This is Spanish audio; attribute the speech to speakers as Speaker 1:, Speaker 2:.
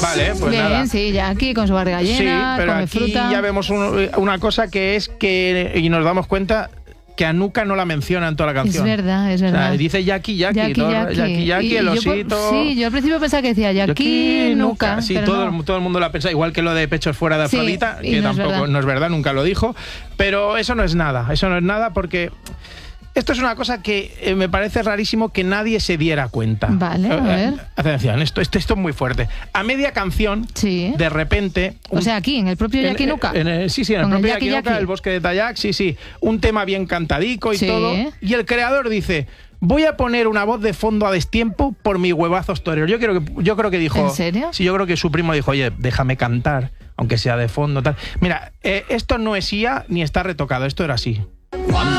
Speaker 1: Vale, pues
Speaker 2: Bien,
Speaker 1: nada.
Speaker 2: sí, Jackie con su barriga llena,
Speaker 1: Sí, pero
Speaker 2: come
Speaker 1: aquí
Speaker 2: fruta.
Speaker 1: ya vemos una cosa que es que, y nos damos cuenta que a Nuka no la menciona en toda la canción.
Speaker 2: Es verdad, es
Speaker 1: O sea,
Speaker 2: verdad.
Speaker 1: dice Jackie,
Speaker 2: Jackie,
Speaker 1: el
Speaker 2: yo
Speaker 1: osito.
Speaker 2: Sí, yo al principio pensaba que decía Jackie, Nuka.
Speaker 1: Sí,
Speaker 2: pero no.
Speaker 1: todo el mundo lo ha pensado, igual que lo de pechos fuera de
Speaker 2: Sí,
Speaker 1: Afrodita,
Speaker 2: y
Speaker 1: que
Speaker 2: no es
Speaker 1: tampoco
Speaker 2: verdad.
Speaker 1: no es verdad, nunca lo dijo. Pero eso no es nada porque esto es una cosa que me parece rarísimo que nadie se diera cuenta.
Speaker 2: Vale, a ver.
Speaker 1: Atención, esto es muy fuerte. A media canción,
Speaker 2: Sí.
Speaker 1: de repente...
Speaker 2: O sea, aquí, en el propio Jackie Nuka.
Speaker 1: Sí, en el
Speaker 2: Con
Speaker 1: propio
Speaker 2: el
Speaker 1: Jackie Nuka,
Speaker 2: Jackie.
Speaker 1: el bosque de Tayac, sí. Un tema bien cantadico y
Speaker 2: Sí.
Speaker 1: todo. Y el creador dice... Voy a poner una voz de fondo a destiempo por mis huevazos toreros. Yo creo que dijo...
Speaker 2: ¿En serio?
Speaker 1: Sí, yo creo que su primo dijo, oye, déjame cantar, aunque sea de fondo, tal. Mira, esto no es IA ni está retocado, esto era así.
Speaker 3: Cuando